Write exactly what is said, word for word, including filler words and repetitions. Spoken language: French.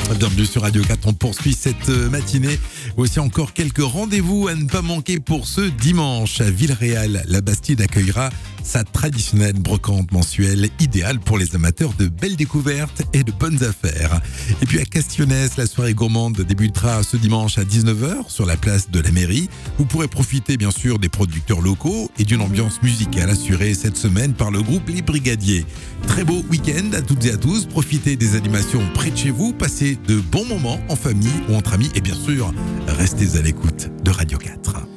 Bienvenue sur Radio quatre, on poursuit cette matinée. Voici encore quelques rendez-vous à ne pas manquer pour ce dimanche. À Villeréal, la Bastide accueillera sa traditionnelle brocante mensuelle, idéale pour les amateurs de belles découvertes et de bonnes affaires. Et puis à Castionnès, la soirée gourmande débutera ce dimanche à dix-neuf heures sur la place de la mairie. Vous pourrez profiter bien sûr des producteurs locaux et d'une ambiance musicale assurée cette semaine par le groupe Les Brigadiers. Très beau week-end à toutes et à tous. Profitez des animations près de chez vous. Passez de bons moments en famille ou entre amis. Et bien sûr, restez à l'écoute de Radio quatre.